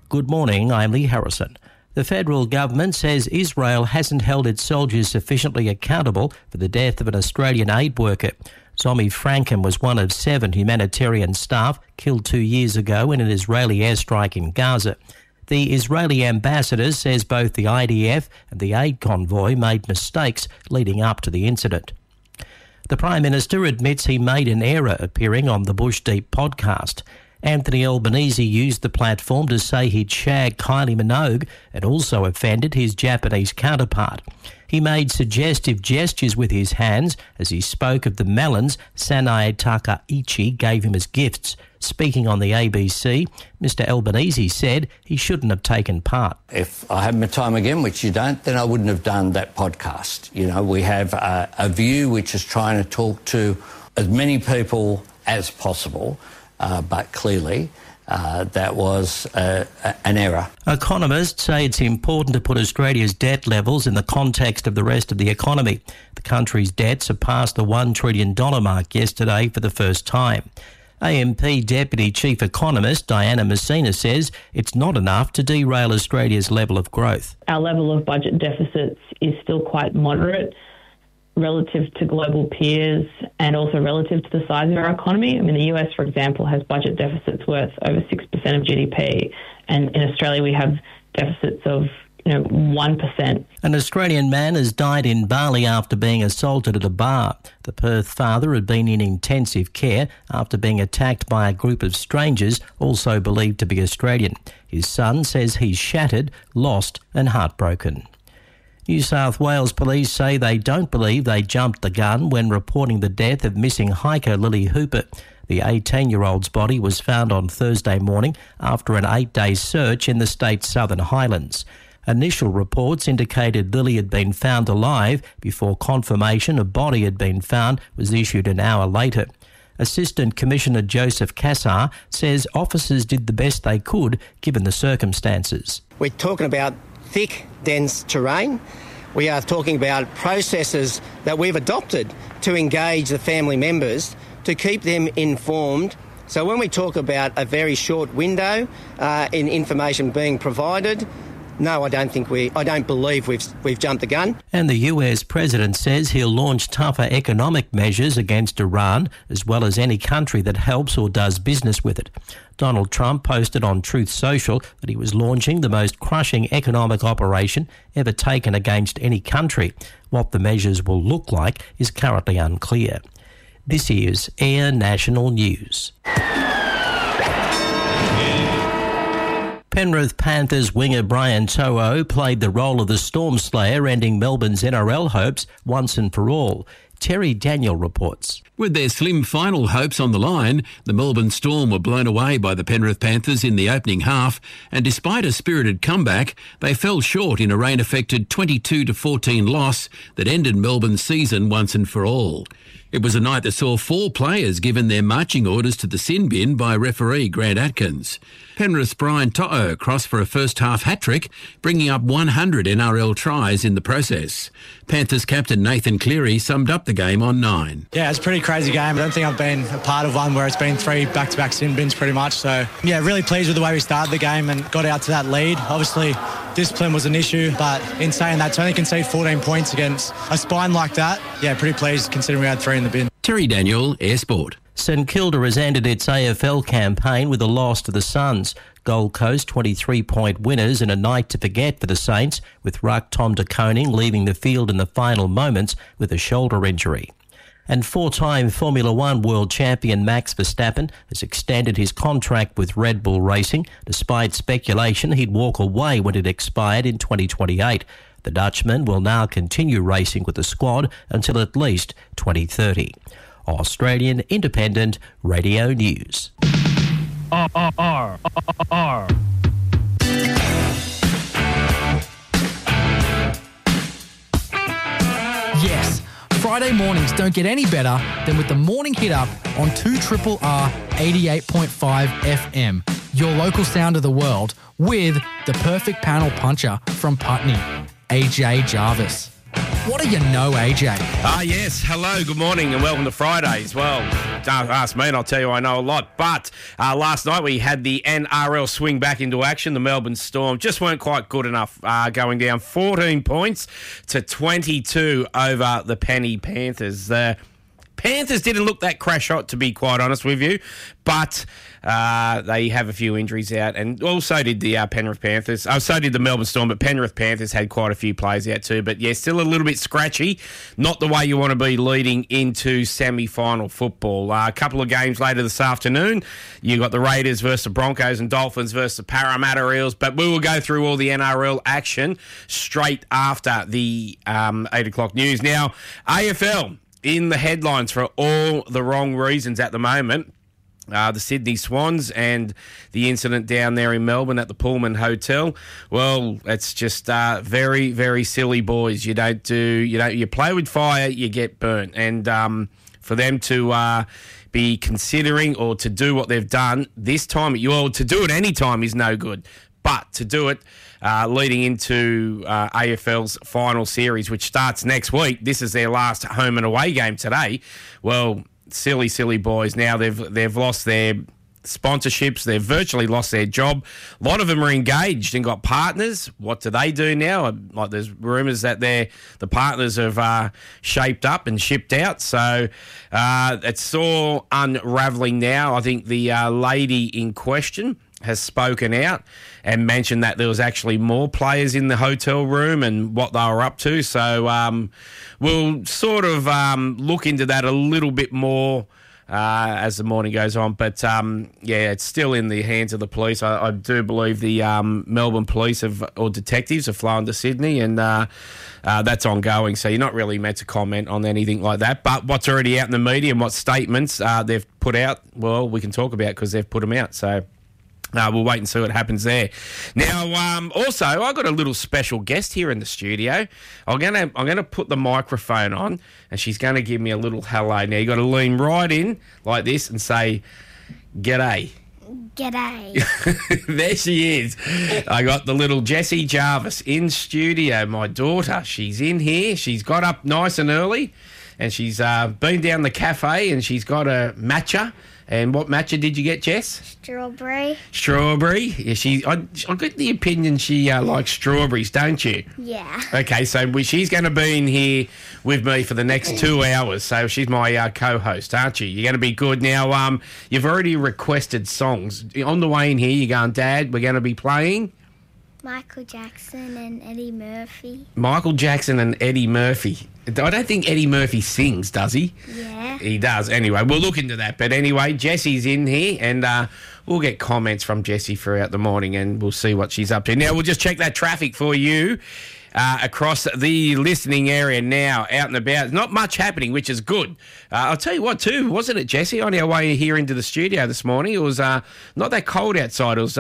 Good morning, I'm Lee Harrison. The federal government says Israel hasn't held its soldiers sufficiently accountable for the death of an Australian aid worker. Zomi Franken was one of 7 humanitarian staff killed 2 years ago in an Israeli airstrike in Gaza. The Israeli ambassador says both the IDF and the aid convoy made mistakes leading up to the incident. The Prime Minister admits he made an error appearing on the Bush Deep podcast. Anthony Albanese used the platform to say he'd shagged Kylie Minogue and also offended his Japanese counterpart. He made suggestive gestures with his hands as he spoke of the melons Sanae Takaichi gave him as gifts. Speaking on the ABC, Mr Albanese said he shouldn't have taken part. If I had my time again, which you don't, then I wouldn't have done that podcast. You know, we have a view which is trying to talk to as many people as possible. But clearly, that was an error. Economists say it's important to put Australia's debt levels in the context of the rest of the economy. The country's debt surpassed the $1 trillion mark yesterday for the first time. AMP Deputy Chief Economist Diana Messina says it's not enough to derail Australia's level of growth. Our level of budget deficits is still quite moderate relative to global peers and also relative to the size of our economy. I mean, the US, for example, has budget deficits worth over 6% of GDP, and in Australia we have deficits of 1%. An Australian man has died in Bali after being assaulted at a bar. The Perth father had been in intensive care after being attacked by a group of strangers, also believed to be Australian. His son says he's shattered, lost and heartbroken. New South Wales police say they don't believe they jumped the gun when reporting the death of missing hiker Lily Hooper. The 18-year-old's body was found on Thursday morning after an 8-day search in the state's Southern Highlands. Initial reports indicated Lily had been found alive before confirmation a body had been found was issued an hour later. Assistant Commissioner Joseph Cassar says officers did the best they could given the circumstances. We're talking about thick, dense terrain. We are talking about processes that we've adopted to engage the family members to keep them informed. So when we talk about a very short window in information being provided, no, I don't believe we've jumped the gun. And the US president says he'll launch tougher economic measures against Iran, as well as any country that helps or does business with it. Donald Trump posted on Truth Social that he was launching the most crushing economic operation ever taken against any country. What the measures will look like is currently unclear. This is Air National News. Penrith Panthers winger Brian To'o played the role of the Storm Slayer, ending Melbourne's NRL hopes once and for all. Terry Daniel reports. With their slim final hopes on the line, the Melbourne Storm were blown away by the Penrith Panthers in the opening half, and despite a spirited comeback, they fell short in a rain-affected 22-14 loss that ended Melbourne's season once and for all. It was a night that saw 4 players given their marching orders to the sin bin by referee Grant Atkins. Penrith's Brian To'o crossed for a first-half hat-trick, bringing up 100 NRL tries in the process. Panthers captain Nathan Cleary summed up the game on 9. Yeah, it's a pretty crazy game. I don't think I've been a part of one where it's been 3 back-to-back sin bins pretty much. So, yeah, really pleased with the way we started the game and got out to that lead. Obviously, discipline was an issue, but in saying that, to only concede 14 points against a spine like that, yeah, pretty pleased considering we had 3 in the bin. Terry Daniel, Air Sport. St Kilda has ended its AFL campaign with a loss to the Suns. Gold Coast 23-point winners in a night to forget for the Saints, with ruck Tom De Koning leaving the field in the final moments with a shoulder injury. And 4-time Formula One world champion Max Verstappen has extended his contract with Red Bull Racing, despite speculation he'd walk away when it expired in 2028. The Dutchman will now continue racing with the squad until at least 2030. Australian Independent Radio News. Yes, Friday mornings don't get any better than with the Morning Hit Up on 2RRR 88.5 FM, your local sound of the world, with the perfect panel puncher from Putney, AJ Jarvis. What do you know, AJ? Yes. Hello, good morning, and welcome to Fridays. Well, don't ask me, and I'll tell you I know a lot. But last night we had the NRL swing back into action. The Melbourne Storm just weren't quite good enough, going down 14 points to 22 over the Penny Panthers. The Panthers didn't look that crash hot, to be quite honest with you, but they have a few injuries out, and also did the Penrith Panthers. So did the Melbourne Storm, but Penrith Panthers had quite a few players out too. But yeah, still a little bit scratchy. Not the way you want to be leading into semi-final football. A couple of games later this afternoon, you got the Raiders versus the Broncos and Dolphins versus the Parramatta Eels. But we will go through all the NRL action straight after the 8 o'clock news. Now, AFL in the headlines for all the wrong reasons at the moment. The Sydney Swans and the incident down there in Melbourne at the Pullman Hotel. Well, it's just very, very silly, boys. You play with fire, you get burnt. And for them to be considering or to do what they've done this time, to do it any time is no good. But to do it leading into AFL's final series, which starts next week. This is their last home and away game today. Well, silly boys. Now they've lost their sponsorships. They've virtually lost their job. A lot of them are engaged and got partners. What do they do now? Like, there's rumours that the partners have shaped up and shipped out. So it's all unravelling now. I think the lady in question has spoken out and mentioned that there was actually more players in the hotel room and what they were up to. So we'll sort of look into that a little bit more as the morning goes on. But, it's still in the hands of the police. I do believe the Melbourne police or detectives have flown to Sydney, and that's ongoing. So you're not really meant to comment on anything like that. But what's already out in the media and what statements they've put out, well, we can talk about because they've put them out. So we'll wait and see what happens there. Now, also, I've got a little special guest here in the studio. I'm gonna put the microphone on, and she's going to give me a little hello. Now, you got to lean right in like this and say, "G'day." G'day. There she is. I got the little Jessie Jarvis in studio, my daughter. She's in here. She's got up nice and early, and she's been down the cafe, and she's got a matcha. And what matcha did you get, Jess? Strawberry. Yeah, I get the opinion she likes strawberries, don't you? Yeah. Okay, so she's going to be in here with me for the next 2 hours. So she's my co-host, aren't you? You're going to be good. Now, you've already requested songs. On the way in here, you're going, Dad, we're going to be playing Michael Jackson and Eddie Murphy. Michael Jackson and Eddie Murphy. I don't think Eddie Murphy sings, does he? Yeah. He does. Anyway, we'll look into that. But anyway, Jessie's in here, and we'll get comments from Jessie throughout the morning, and we'll see what she's up to. Now, we'll just check that traffic for you across the listening area now, out and about. Not much happening, which is good. I'll tell you what, too, wasn't it, Jessie? On our way here into the studio this morning, it was not that cold outside. It was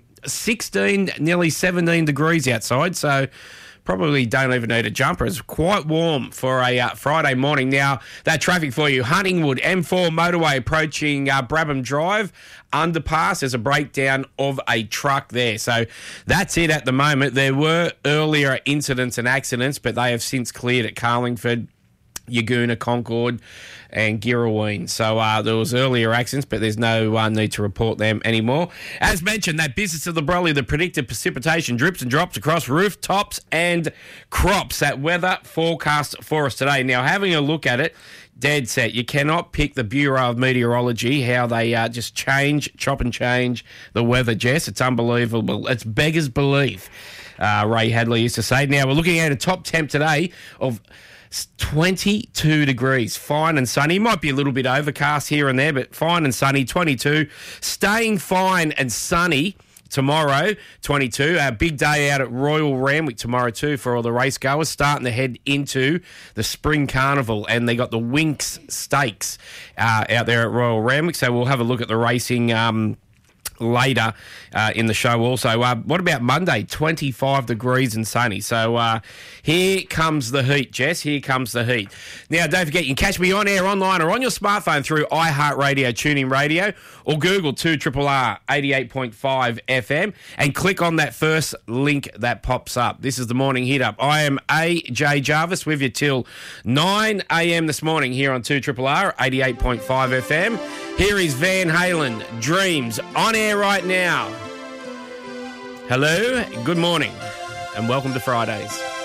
16, nearly 17 degrees outside, so probably don't even need a jumper. It's quite warm for a Friday morning. Now, that traffic for you, Huntingwood, M4 motorway approaching Brabham Drive, underpass. There's a breakdown of a truck there. So that's it at the moment. There were earlier incidents and accidents, but they have since cleared at Carlingford, Yagoona, Concord and Girraween. So there was earlier accidents, but there's no need to report them anymore. As mentioned, that business of the Broly, the predicted precipitation drips and drops across rooftops and crops. That weather forecast for us today. Now, having a look at it, dead set. You cannot pick the Bureau of Meteorology, how they just chop and change the weather, Jess. It's unbelievable. It's beggars belief, Ray Hadley used to say. Now, we're looking at a top temp today of 22 degrees, fine and sunny. Might be a little bit overcast here and there, but fine and sunny, 22. Staying fine and sunny tomorrow, 22. A big day out at Royal Randwick tomorrow too for all the race goers, starting to head into the Spring Carnival, and they got the Winx Stakes out there at Royal Randwick. So we'll have a look at the racing later in the show also. What about Monday? 25 degrees and sunny. So here comes the heat, Jess. Here comes the heat. Now, don't forget, you can catch me on air, online, or on your smartphone through iHeartRadio, TuneIn Radio, or Google 2RRR 88.5 FM and click on that first link that pops up. This is the Morning Hit Up. I am AJ Jarvis with you till 9 a.m. this morning here on 2RRR 88.5 FM. Here is Van Halen, Dreams, on air right now. Hello, good morning, and welcome to Fridays.